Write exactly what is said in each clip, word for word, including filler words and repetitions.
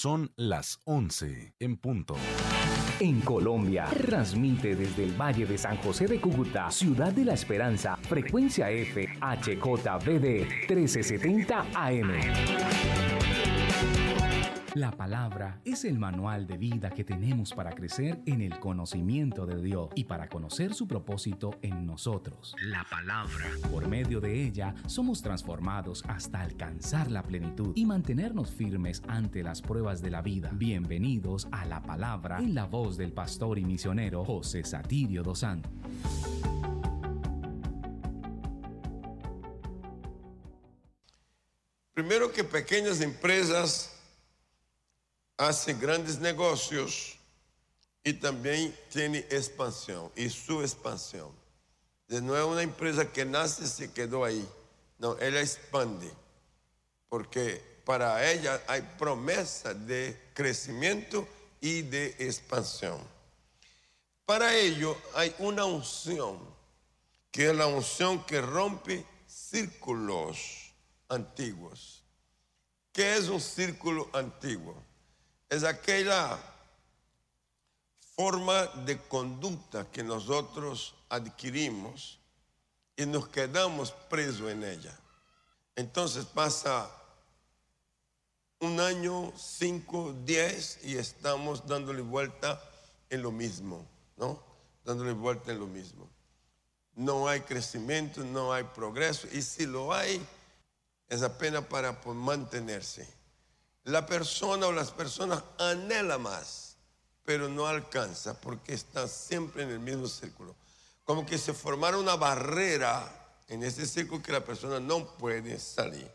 Son las once en punto. En Colombia, transmite desde el Valle de San José de Cúcuta, Ciudad de la Esperanza, frecuencia F H J V D trece setenta A M. La palabra es el manual de vida que tenemos para crecer en el conocimiento de Dios y para conocer su propósito en nosotros. La palabra. Por medio de ella somos transformados hasta alcanzar la plenitud y mantenernos firmes ante las pruebas de la vida. Bienvenidos a La Palabra en la voz del pastor y misionero José Satirio dos Santos. Primero que pequeñas empresas hace grandes negocios y también tiene expansión y su expansión. No es una empresa que nace y se quedó ahí. No, ella expande porque para ella hay promesa de crecimiento y de expansión. Para ello hay una unción, que es la unción que rompe círculos antiguos. ¿Qué es un círculo antiguo? Es aquella forma de conducta que nosotros adquirimos y nos quedamos presos en ella. Entonces pasa un año, cinco, diez y estamos dándole vuelta en lo mismo, ¿no? Dándole vuelta en lo mismo. No hay crecimiento, no hay progreso y si lo hay, es apenas para mantenerse. La persona o las personas anhelan más, pero no alcanza porque está siempre en el mismo círculo. Como que se formara una barrera en ese círculo que la persona no puede salir.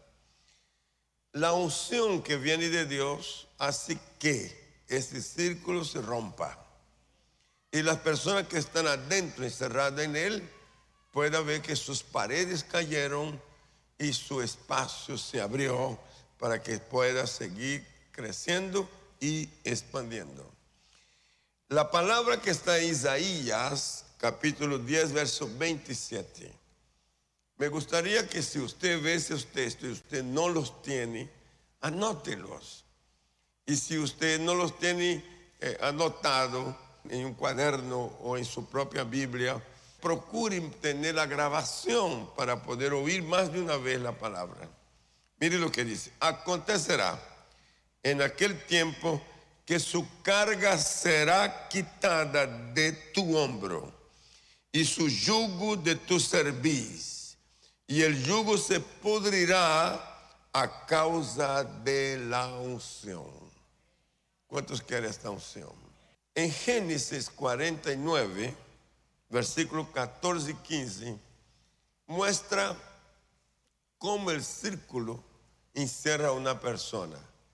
La unción que viene de Dios hace que ese círculo se rompa. Y las personas que están adentro, encerradas en él, puedan ver que sus paredes cayeron y su espacio se abrió para que pueda seguir creciendo y expandiendo. La palabra que está en Isaías, capítulo diez, verso veintisiete. Me gustaría que si usted ve esos textos y usted no los tiene, anótelos. Y si usted no los tiene eh, anotado en un cuaderno o en su propia Biblia, procure tener la grabación para poder oír más de una vez la palabra. Mire lo que dice: acontecerá en aquel tiempo que su carga será quitada de tu hombro y su yugo de tu cerviz, y el yugo se pudrirá a causa de la unción. ¿Cuántos quieren esta unción? En Génesis cuarenta y nueve, versículos catorce y quince, muestra cómo el círculo encierra a una persona.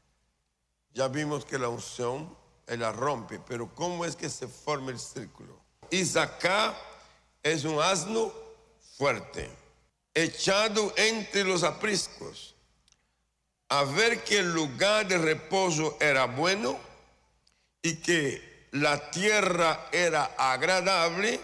Ya vimos que la unción, él la rompe, pero ¿cómo es que se forma el círculo? Isaacá es un asno fuerte, echado entre los apriscos, a ver que el lugar de reposo era bueno y que la tierra era agradable,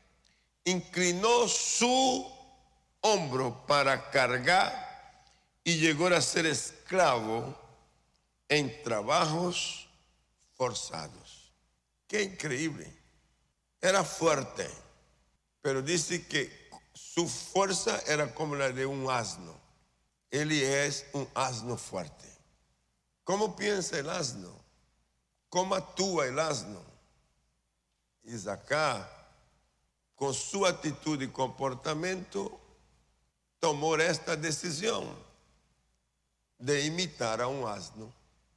inclinó su hombro para cargar y llegó a ser esclavo en trabajos forzados. Qué increíble. Era fuerte, pero dice que su fuerza era como la de un asno. Él es un asno fuerte. ¿Cómo piensa el asno? ¿Cómo actúa el asno? Isaacá, con su actitud y comportamiento, tomó esta decisión de imitar a un asno,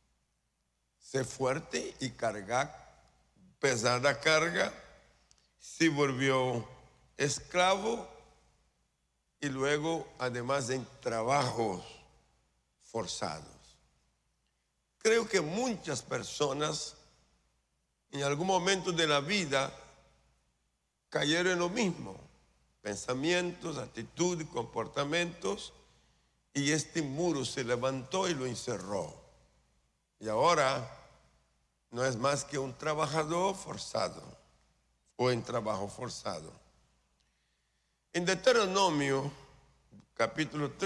ser fuerte y cargar pesada carga. Se volvió esclavo y luego además en trabajos forzados. Creo que muchas personas en algún momento de la vida cayeron en lo mismo, pensamientos, actitudes, comportamientos, y este muro se levantó y lo encerró. Y ahora no es más que un trabajador forzado o en trabajo forzado. En Deuteronomio, capítulo